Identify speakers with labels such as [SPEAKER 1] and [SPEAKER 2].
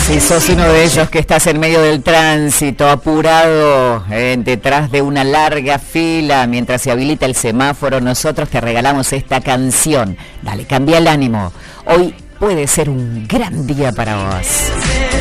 [SPEAKER 1] Si sos uno de ellos que estás en medio del tránsito, apurado, detrás de una larga fila, mientras se habilita el semáforo, nosotros te regalamos esta canción. Dale, cambia el ánimo. Hoy puede ser un gran día para vos.